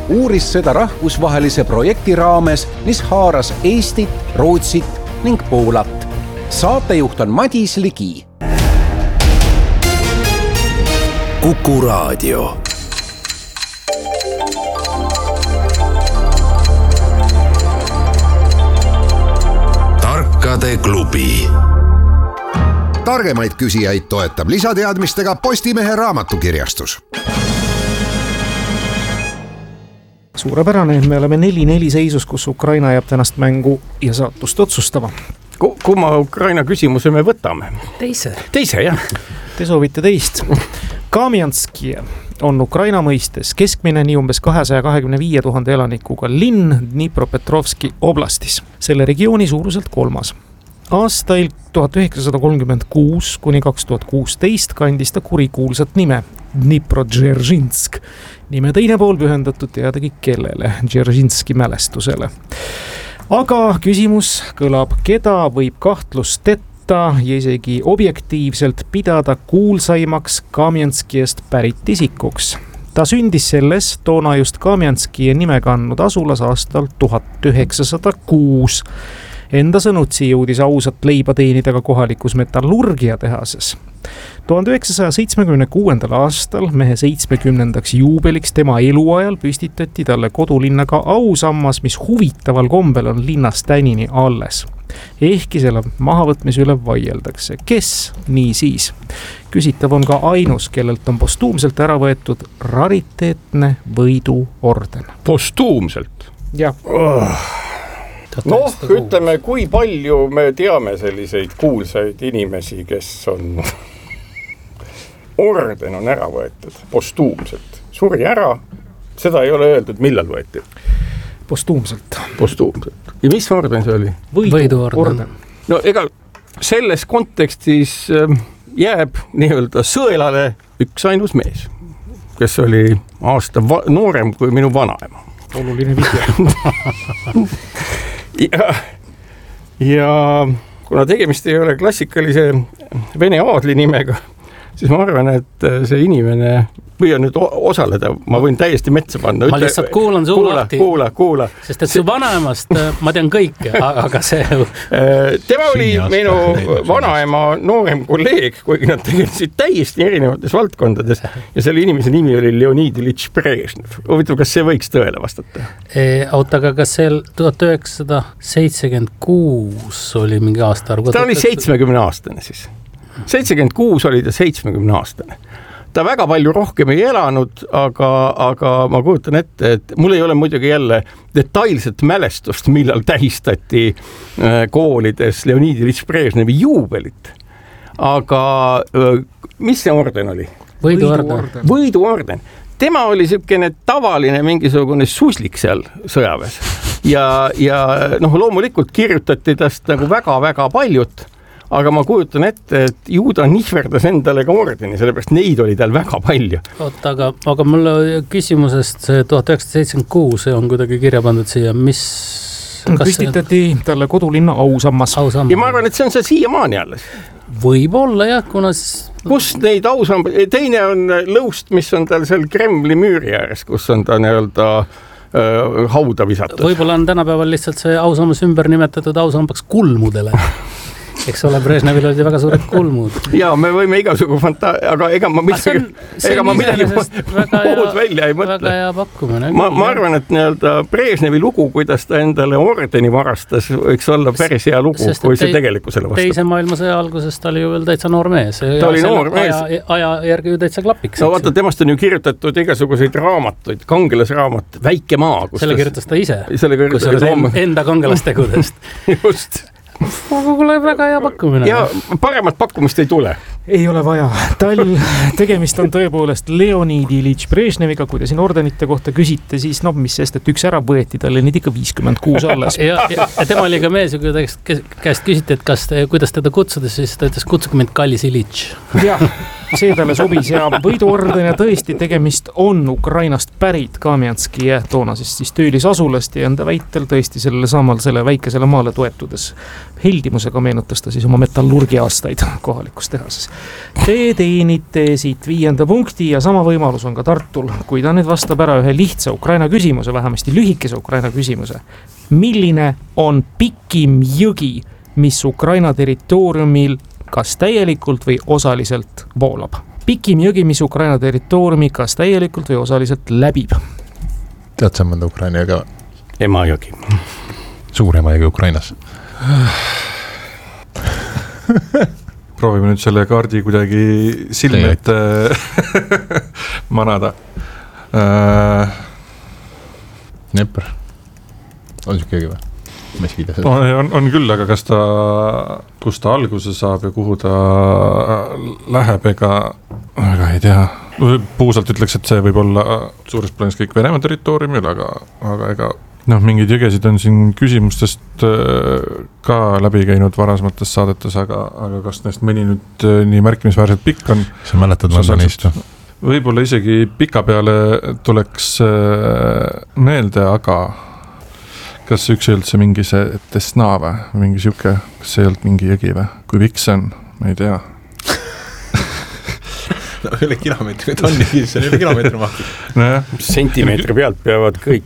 uuris seda rahvusvahelise projekti raames, mis haaras Eestit, Rootsit ning Poolat. Saatejuht on Madis Ligi. Kuku Raadio. Tarkade klubi. Targemaid küsijaid toetab lisateadmistega Postimehe raamatukirjastus. Suurepärane, me oleme 4-4 seisus, kus Ukraina jääb tänast mängu ja saatust otsustama. Kumma Ukraina küsimuse me võtame? Teise, jah. Te soovite teist. Kamjanski on Ukraina mõistes keskmine nii umbes 225 000 elanikuga linn Dnipropetrovski oblastis. Selle regiooni suuruselt 3. Aastail 1936 kuni 2016 kandis ta kurikuulsat nime Dniprodzeržinsk. Nime teine pool pühendatud teadagi kellele, Dzeržinski mälestusele. Aga küsimus kõlab, keda võib kahtlustetta ja isegi objektiivselt pidada kuulsaimaks Kamjanskiest pärit isikuks. Ta sündis selles toona just Kamjanski nime kandnud asulas aastal 1906. Enda sõnutsi jõudis ausat leiba teenida ka kohalikus metallurgiatehases. 1976. aastal mehe 70. juubeliks tema eluajal püstitati talle kodulinnaga ausammas, mis huvitaval kombel on linnast tänini alles. Ehkki selle mahavõtmise üle vaieldakse. Kes nii siis? Küsitav on ka ainus, kellelt on postuumselt ära võetud rariteetne võiduorden. Postuumselt? Jah. Ütleme, kui palju me teame selliseid kuulsaid inimesi, kes on orden on ära võetud postuumselt. Suri ära, seda ei ole öeldud, millal võeti. Postuumselt. Ja mis orden see oli? Võiduorden. No ega selles kontekstis jääb nii-öelda sõelale üks ainus mees, kes oli aasta noorem kui minu vanaema. Oluline vihje. Ja kuna tegemist ei ole klassikalise vene aadli nimega, siis ma arvan, et see inimene püüan nüüd osaleda, ma võin täiesti metsa panna. Ma lihtsalt kuulan suu lahti. Kuula. Sest et su vanaemast ma tean kõike, aga see... Tema oli minu vanaema noorem kolleeg, kuigi nad tegelesid täiesti erinevates valdkondades ja selle inimese nimi oli Leonid Ilich Brežnev. Huvitav, kas see võiks tõele vastata? Aga kas see 1976 oli mingi aasta? Ta oli 70-aastane siis. 76 oli ta 70-aastane. Ta väga palju rohkem ei elanud, aga ma kujutan ette, et mul ei ole muidugi jälle detailset mälestust, millal tähistati koolides Leonid Ilich Brežnevi juubelit. Aga mis see orden oli? Võiduorden. Tema oli selline tavaline mingisugune suslik seal sõjaväes. Ja loomulikult kirjutati tast nagu väga-väga paljut. Aga ma kujutan ette, et ju ta nihverdas endale ka ordeni, sellepärast neid oli tal väga palju. Aga mulle küsimusest see 1976 on kuidagi kirja pandud siia, mis... Püstitati talle kodulinna ausammas. Ja ma arvan, et see on see siiamaani alles. Võib-olla jah, kuna... Kus neid ausammas... Teine on lõust, mis on tal seal Kremli müüri ääres, kus on ta nii-öelda hauda visatud. Võib-olla on tänapäeval lihtsalt see ausammas ümber nimetatud ausambaks kulmudele. Eks ole, Brežnevil oli väga suured kulmud. Jaa, me võime igasugu aga ega ma midagi muud välja ei mõtle. Väga hea pakkumine. Ma arvan, et nii-öelda Brežnevi lugu, kuidas ta endale ordeni varastas, võiks olla päris hea lugu, kui see tegelikkusele vastab. Teise maailmasõja alguses ta oli ju veel täitsa noor mees. Ta oli noor mees. Aja järgi ju täitsa klapiks. No vaata, temast on ju kirjutatud igasuguseid raamatuid, kangelasraamat, Väike maa. Selle kirjutas ta ise, kus enda kangelastegudest. Just. Aga kuule väga hea pakkumine. Ja paremat pakkumist ei tule. Ei ole vaja. Tegemist on tõepoolest Leonid Ilich Brežneviga. Kui te siin ordenite kohta küsite, siis mis sest, et üks ära võeti, talle nüüd ikka 56 alles. Ja tema oli ka mees, kui ta käest küsiti, et kuidas teda kutsuda, siis ta ütles, kutsuge mind Kallis Ilich. Jah. Seedale sobis ja võiduorden ja tõesti tegemist on Ukrainast pärit Kamjanski toonasest siis töölisasulast ja enda väitel tõesti selle väikesele maale toetudes heldimusega meenutas ta siis oma metallurgi aastaid kohalikus tehases. Te teenite siit 5. punkti ja sama võimalus on ka Tartul, kui ta nüüd vastab ära ühe lihtsa Ukraina küsimuse, vähemasti lühikese Ukraina küsimuse. Milline on pikim jõgi, mis Ukraina territooriumil kas täielikult või osaliselt voolab? Pikim jõgi, mis Ukraina territooriumi kas täielikult või osaliselt läbib? Tead sa mõnda Ukraina jõge? Emajõgi. Suur Emajõgi Ukrainas. Proovime nüüd selle kaardi kuidagi silme ette manada. Dnepr. On siuke jõgi või? On küll, aga kus ta alguse saab ja kuhu ta läheb, ega ei tea. Puusalt ütleks, et see võib olla suures plaanis kõik Venemaa territooriumil, aga ega mingid jõgesid on siin küsimustest ka läbi käinud varasmates saadetes, aga kas neist mõni nüüd nii märkimisväärselt pikk on? Sa mäletad mõnda neist? Võib-olla isegi pika peale tuleks meelde, aga kas üks ei olnud see mingi see Desna või mingi siuke, kas see ei olnud mingi jõgi või? Kui pikk see on? Ma ei tea. Üle kilomeetri tonnigi, see on üle kilomeetri mahti. Sentimeetri pealt peavad kõik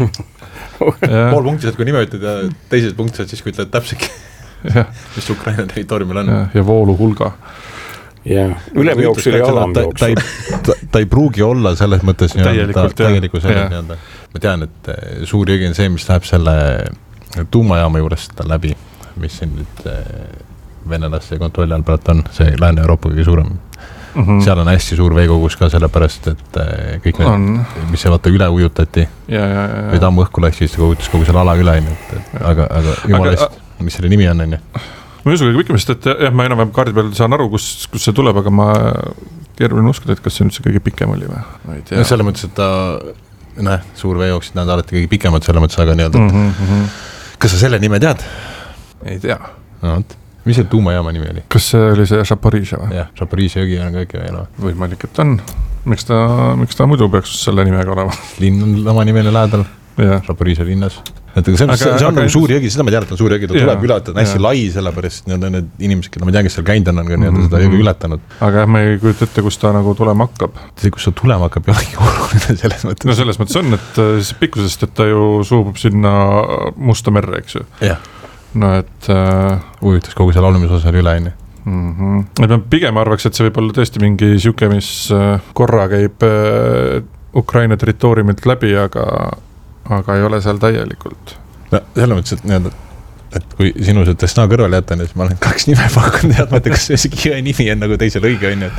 pool punkti saad, kui nime ütled ja teises punkti saad siis, kui ütled täpselt, mis Ukraina territooriumil on. Ja voolu hulga. Ülemjooks oli alamjooks. Ta ei pruugi olla selles mõttes täielikult selles. Ma tean, et suur jõgi on see, mis läheb selle tuumajaama juurest läbi, mis siin nüüd venelaste kontrolli all praegu on, see Lääne-Euroopa kõige suurem. Seal on hästi suur veekogus ka sellepärast, et kõik need, mis see vaata üle ujutati või tammu õhku läks, kogu selle ala üle, aga jumala hästi, mis selle nimi on? Ma ei usu kõige pikemast, et ma enam-vähem kaardi peal saan aru, kus see tuleb, aga ma keeruline uskuda, et kas see üldse kõige pikem oli või? Ma ei tea. Selle mõttes, et ta suur veejooksid näed alati kõige pikemad selle mõttes, aga kas sa selle nime tead? Ei tea. Mis see tuumajaama nimi oli? Kas see oli see Šaporiža või? Jah, Šaporiža jõgi on kõik veel. Võimalik, et on. Miks ta muidu peaks selle nimega olema? Linn on oma nimele lähedal. Šaporiža linnas. See on nagu suur jõgi, seda ma tean, et on suur jõgi, ta tuleb ületada, on hästi lai, sellepärast need inimesed, keda ma tean, kes seal käinud on ka seda jõgi ületanud. Aga ma ei kujuta ette, kus ta nagu tulema hakkab. See, kus ta tulema hakkab, ei olegi oluline selles mõttes. No selles mõttes on, et pikkusest, et ta ju suubub sinna Musta merre, eks ju. Jah. No et ujutas kogu selle laulumisosal üle, enne. Ma pigem arvaks, et see võib olla tõesti mingi siuke, mis korra käib Ukraina territooriumilt läbi, aga ei ole seal täielikult. No selle mõttes, et kui sinu see Desna kõrval jätta, siis ma olen 2 nime pakkunud teadmata, kas see kive nimi on nagu teisel õige on.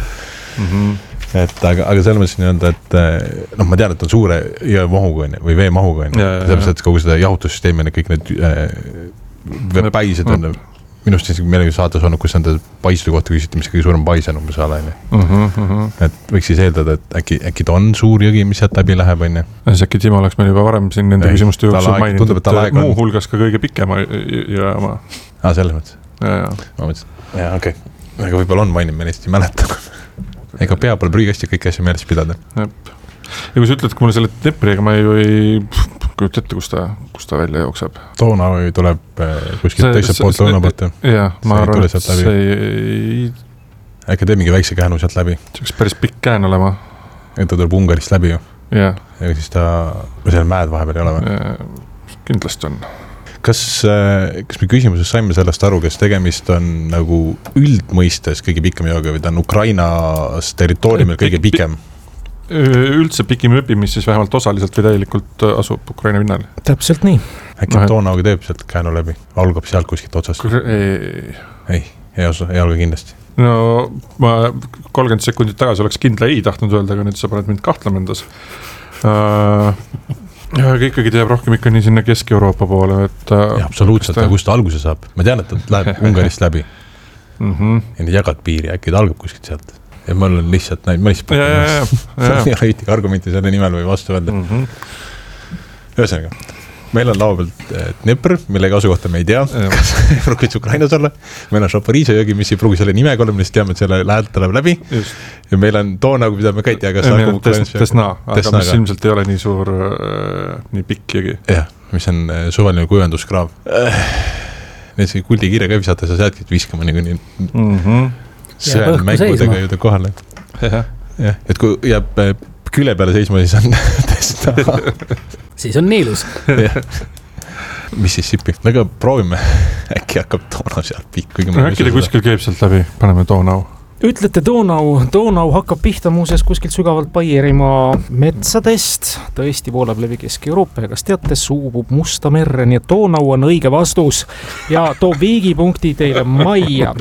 Aga selle mõttes, et ma tean, et on suure jõemahuga või veemahuga. Sellepärast, et kogu seda jahutussüsteemi, kõik need päised on minust millegi saates olnud, kus on paisude kohta küsiti, mis kõige suurem pais on umbes ala. Et võiks siis eeldada, et äkki ta on suur jõgi, mis sealt läbi läheb. Siis äkki Timo oleks meil juba varem siin nende küsimuste jooksul maininud, et muu hulgas ka kõige pikema jõema. Selles mõttes? Ma mõtlesin, okei. Aga võib-olla on maininud, ma lihtsalt ei mäleta. Ega pea pole prügasti kõiki asju meeles pidada. Ja kui sa ütled, kui mulle selle Dnepriga ma ju ei kujuta ette, kus ta välja jookseb. Toona tuleb kuskilt teiselt poolt lõuna poolt. Jah, ma arvan, et see ei... Äkki teeb mingi väikse käänu sealt läbi. See oleks päris pikk kään olema. Et ta tuleb Ungarist läbi ju. Ja siis ta... Või seal mäed vahepeal ei ole või? Kindlasti on. Kas me küsimuses saime sellest aru, kes tegemist on nagu üldmõistes kõige pikem jõuga või ta on Ukrainas territooriumil kõige pikem? Üldse pikim õpi, mis siis vähemalt osaliselt või täielikult asub Ukraina pinnal. Täpselt nii. Äkki Donauga teeb sealt käänu läbi, algab sealt kuskilt otsast. Ei alga kindlasti. No ma 30 sekundit tagasi oleks kindla ei tahtnud öelda, aga nüüd sa paned mind kahtlema endas. Ikkagi teeb rohkem ikka nii sinna Kesk-Euroopa poole. Absoluutselt, aga kust ta alguse saab? Ma tean, et ta läheb Ungarist läbi. Ja need jagad piiri, äkki ta algab kuskilt sealt. Ja ma olen lihtsalt näinud, ma lihtsalt ei ole ühtegi argumenti selle nimel või vastu öelda. Ühesõnaga, meil on laua pealt Dnepr, millega asukohta me ei tea, kas ei pruugi Ukrainas olla. Meil on Šaporižia jõgi, mis ei pruugi selle nimega olla, millest teame, et selle lähedalt tuleb läbi. Ja meil on Donau, mida me ka ei tea, kas Desna, aga mis ilmselt ei ole nii suur, nii pikk jõgi. Jah, mis on suvaline kujunduskraav. Need see kuldi kiire ka visata, sa saadki viskama nii sõel mängudega jõuda kohale. Jah, et kui jääb küle peale seisma, siis on Desna. Siis on Niilus. Mississippi, aga proovime, äkki hakkab Donau seal pikk. Äkki ta kuskil käib sealt läbi, paneme Donau. Ütlete Donau hakkab pihta muuseas kuskilt sügavalt Baierimaa metsadest, tõesti voolab läbi Kesk-Euroopa ja kas teate, suubub Musta merre, nii et Donau on õige vastus ja toob viigipunkti teile majja.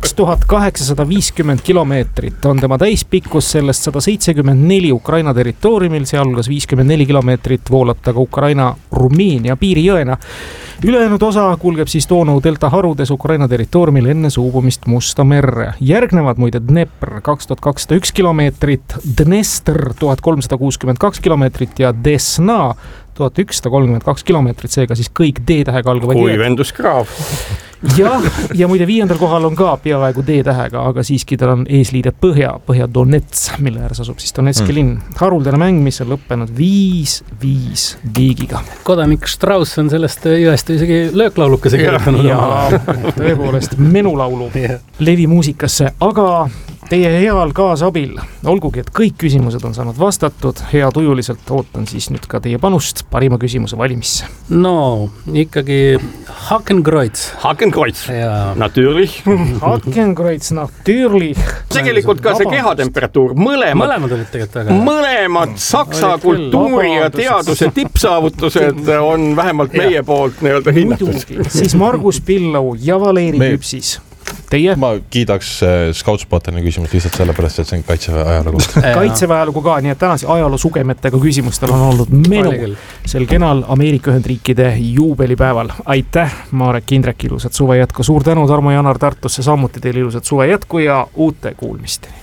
2850 kilomeetrit on tema täispikkus, sellest 174 Ukraina territooriumil, sealhulgas 54 kilomeetrit voolab ta ka Ukraina-Rumeenia piirijõena. Ülejäänud osa kulgeb siis Donau delta harudes Ukraina territooriumil enne suubumist Musta merre. Järgnevad muide Dnepr 2201 kilomeetrit, Dnestr 1362 kilomeetrit ja Desna 1132 kilomeetrit, seega siis kõik D-tähega algavad kuivenduskraav. Ja muide 5. kohal on ka peaaegu D-tähega, aga siiski tal on eesliide Põhja-Donets, mille ääres asub siis Donetski linn. Haruldane mäng, mis on lõppenud 5-5 viigiga. Kodanik Strauss on sellest jõest isegi lööklaulukese kirjutanud. Ja tõepoolest menulaulu levi muusikasse, aga teie heal kaasabil, olgugi, et kõik küsimused on saanud vastatud, hea tujuliselt ootan siis nüüd ka teie panust parima küsimuse valimisse. No, ikkagi Hakenkreuz. Hakenkreuz, natürlich. Hakenkreuz, natürlich. Tegelikult ka see kehatemperatuur, mõlemad olid tegelikult väga. Mõlemad saksa kultuuri ja teaduse tippsaavutused on vähemalt meie poolt nii-öelda hinnatud. Siis Margus Pillau ja Valeri Küpsis. Teie? Ma kiidaks Scoutspotini küsimust lihtsalt sellepärast, et see on Kaitseväe ajalugu. Kaitseväe ajalugu ka, nii et tänase ajaloo sugemetega küsimustel on olnud menu sel kenal Ameerika Ühendriikide juubelipäeval. Aitäh, Marek Indrek, ilusat suve jätku. Suur tänu, Tarmo Janar Tartusse, samuti teile ilusat suve jätku ja uute kuulmisteni.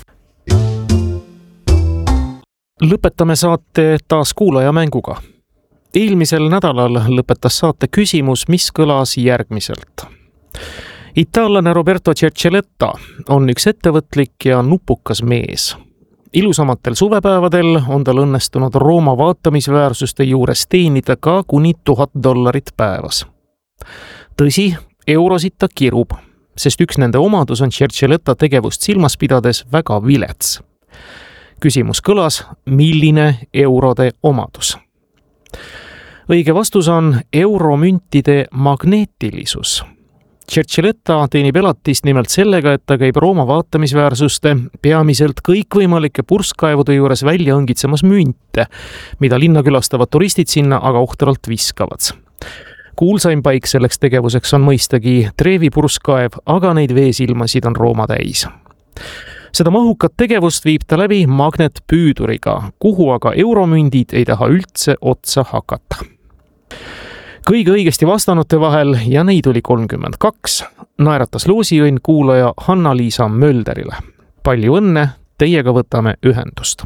Lõpetame saate taas kuulaja mänguga. Eelmisel nädalal lõpetas saate küsimus, mis kõlas järgmiselt. Itaallane Roberto Cercelletta on üks ettevõtlik ja nupukas mees. Ilusamatel suvepäevadel on tal õnnestunud Rooma vaatamisväärsuste juures teenida ka kuni $1000 päevas. Tõsi, eurosid ta kirub, sest üks nende omadus on Cercelletta tegevust silmas pidades väga vilets. Küsimus kõlas, milline eurode omadus? Õige vastus on euromüntide magneetilisus. Cercelletta teenib elatist nimelt sellega, et ta käib Rooma vaatamisväärsuste peamiselt kõikvõimalike purskkaevude juures välja õngitsemas münte, mida linna külastavad turistid sinna aga ohtralt viskavad. Kuulsaim paik selleks tegevuseks on mõistagi Trevi purskkaev, aga neid veesilmasid on Rooma täis. Seda mahukat tegevust viib ta läbi magnetpüüduriga, kuhu aga euromündid ei taha üldse otsa hakata. Kõige õigesti vastanute vahel, ja neid oli 32, naeratas loosiõnn kuulaja Hanna-Liisa Mölderile. Palju õnne, teiega võtame ühendust.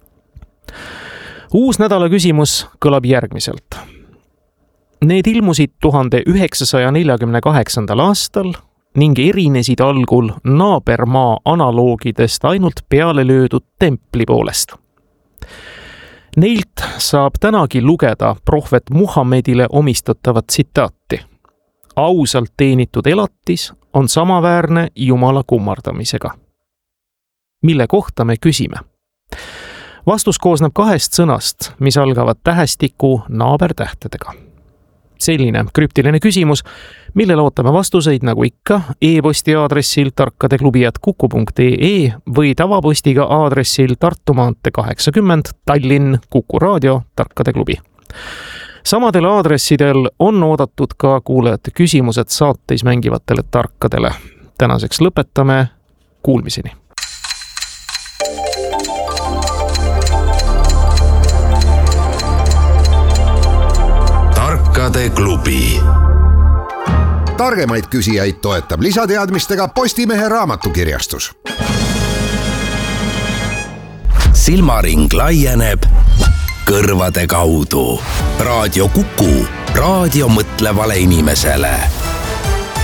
Uus nädala küsimus kõlab järgmiselt. Need ilmusid 1948. aastal ning erinesid algul naabermaa analoogidest ainult peale löödud templi poolest. Neilt saab tänagi lugeda prohvet Muhammedile omistatavat tsitaati. Ausalt teenitud elatis on samaväärne Jumala kummardamisega. Mille kohta me küsime? Vastus koosneb 2 sõnast, mis algavad tähestiku naabertähtedega. Selline krüptiline küsimus, millele ootame vastuseid nagu ikka e-posti aadressil tarkadeklubi@kuku.ee või tavapostiga aadressil Tartu maantee 80 Tallinn Kuku Raadio Tarkade Klubi. Samadel aadressidel on oodatud ka kuulajate küsimused saateis mängivatele tarkadele. Tänaseks lõpetame, kuulmiseni. Tarkade klubi. Targemaid küsijaid toetab lisateadmistega Postimehe raamatukirjastus. Silmaring laieneb, kõrvade kaudu. Raadio Kuku, raadio mõtlevale inimesele.